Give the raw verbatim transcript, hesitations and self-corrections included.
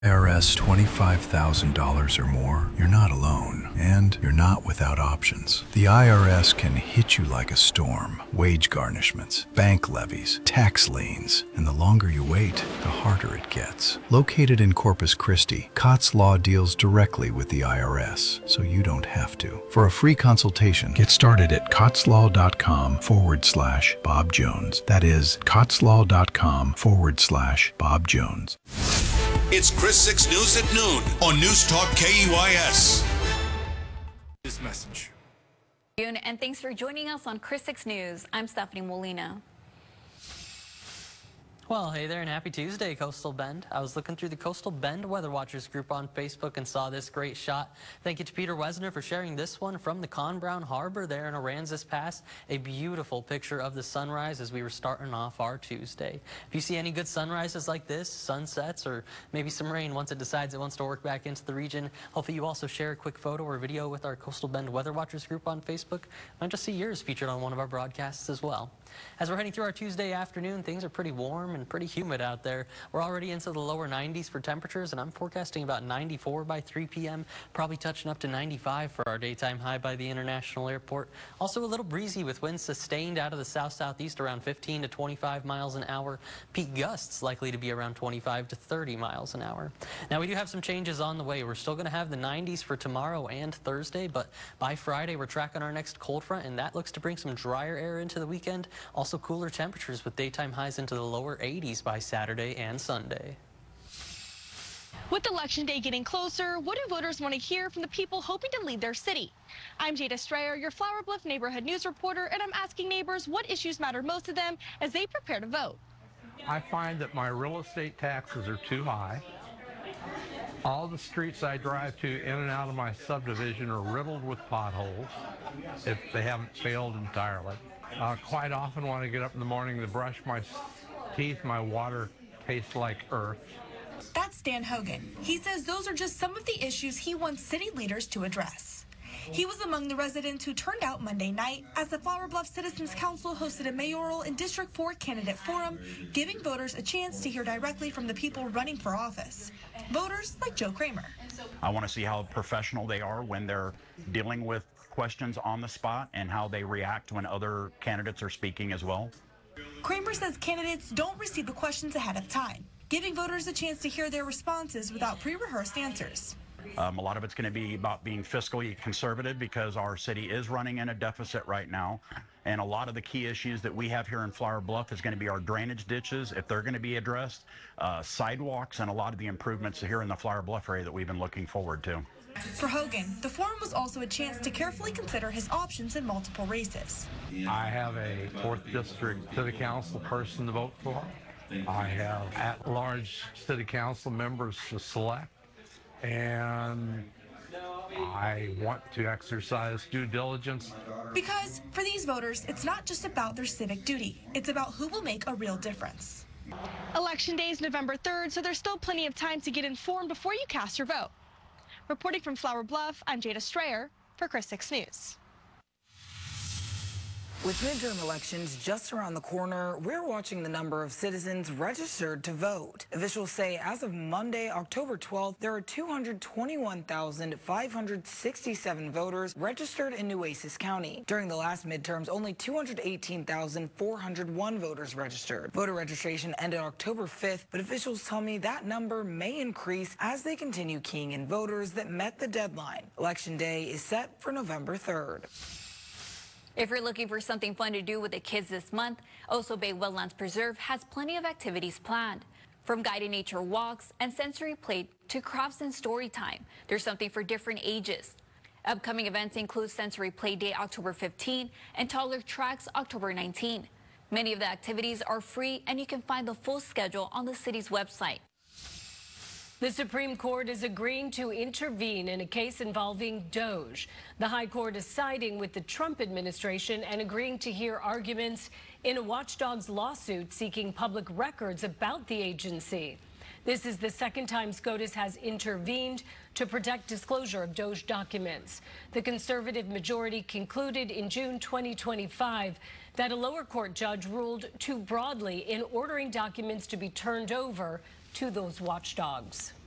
I R S twenty-five thousand dollars or more, you're not alone, and you're not without options. The I R S can hit you like a storm. Wage garnishments, bank levies, tax liens, and the longer you wait, the harder it gets. Located in Corpus Christi, Cots Law deals directly with the I R S, so you don't have to. For a free consultation, get started at cotslaw.com forward slash Bob Jones. That is cotslaw.com forward slash Bob Jones. It's Chris six News at noon on News Talk K E Y S. This message. And thanks for joining us on Chris six News. I'm Stephanie Molina. Well, hey there and happy Tuesday, Coastal Bend. I was looking through the Coastal Bend Weather Watchers group on Facebook and saw this great shot. Thank you to Peter Wesner for sharing this one from the Con Brown Harbor there in Aransas Pass. A beautiful picture of the sunrise as we were starting off our Tuesday. If you see any good sunrises like this, sunsets, or maybe some rain once it decides it wants to work back into the region, hopefully you also share a quick photo or video with our Coastal Bend Weather Watchers group on Facebook. Might just see yours featured on one of our broadcasts as well. As we're heading through our Tuesday afternoon, things are pretty warm and pretty humid out there. We're already into the lower nineties for temperatures, and I'm forecasting about ninety-four by three p m, probably touching up to ninety-five for our daytime high by the International Airport. Also a little breezy with winds sustained out of the south-southeast around fifteen to twenty-five miles an hour. Peak gusts likely to be around twenty-five to thirty miles an hour. Now we do have some changes on the way. We're still going to have the nineties for tomorrow and Thursday, but by Friday we're tracking our next cold front, and that looks to bring some drier air into the weekend. Also cooler temperatures with daytime highs into the lower eighties by Saturday and Sunday. With Election Day getting closer, what do voters want to hear from the people hoping to lead their city? I'm Jada Strayer, your Flower Bluff neighborhood news reporter, and I'm asking neighbors what issues matter most to them as they prepare to vote. I find that my real estate taxes are too high. All the streets I drive to in and out of my subdivision are riddled with potholes, if they haven't failed entirely. Uh, quite often when I get up in the morning to brush my teeth, my water tastes like earth. That's Dan Hogan. He says those are just some of the issues he wants city leaders to address. He was among the residents who turned out Monday night as the Flower Bluff Citizens Council hosted a mayoral and District four candidate forum, giving voters a chance to hear directly from the people running for office. Voters like Joe Kramer. I want to see how professional they are when they're dealing with questions on the spot and how they react when other candidates are speaking as well. Kramer says candidates don't receive the questions ahead of time, giving voters a chance to hear their responses without pre-rehearsed answers. Um, a lot of it's going to be about being fiscally conservative because our city is running in a deficit right now. And a lot of the key issues that we have here in Flower Bluff is going to be our drainage ditches, if they're going to be addressed, uh, sidewalks, and a lot of the improvements here in the Flower Bluff area that we've been looking forward to. For Hogan, the forum was also a chance to carefully consider his options in multiple races. I have a fourth District City Council person to vote for. I have at-large City Council members to select. And I want to exercise due diligence. Because for these voters, it's not just about their civic duty. It's about who will make a real difference. Election Day is November third, so there's still plenty of time to get informed before you cast your vote. Reporting from Flower Bluff, I'm Jada Strayer for Chris six News. With midterm elections just around the corner, we're watching the number of citizens registered to vote. Officials say as of Monday, October twelfth, there are two hundred twenty-one thousand five hundred sixty-seven voters registered in Nueces County. During the last midterms, only two hundred eighteen thousand four hundred one voters registered. Voter registration ended October fifth, but officials tell me that number may increase as they continue keying in voters that met the deadline. Election Day is set for November third. If you're looking for something fun to do with the kids this month, Oso Bay Wetlands Preserve has plenty of activities planned. From guided nature walks and sensory play to crafts and story time, there's something for different ages. Upcoming events include Sensory Play Day October fifteenth and Toddler Tracks October nineteenth. Many of the activities are free, and you can find the full schedule on the city's website. The Supreme Court is agreeing to intervene in a case involving Doge. The High Court is siding with the Trump administration and agreeing to hear arguments in a watchdog's lawsuit seeking public records about the agency. This is the second time SCOTUS has intervened to protect disclosure of Doge documents. The conservative majority concluded in June twenty twenty-five that a lower court judge ruled too broadly in ordering documents to be turned over to those watchdogs.